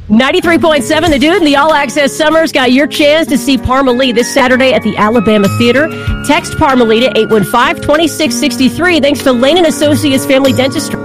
93.7 The Dude and the All Access Summer's got your chance to see Parmalee this Saturday at the Alabama Theater. Text Parmalee to 815-2663 thanks to Lane & Associates Family Dentistry.